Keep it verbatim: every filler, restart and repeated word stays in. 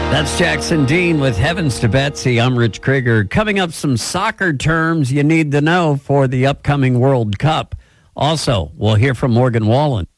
That's Jackson Dean with Heavens to Betsy. I'm Rich Krieger. Coming up, some soccer terms you need to know for the upcoming World Cup. Also, we'll hear from Morgan Wallen.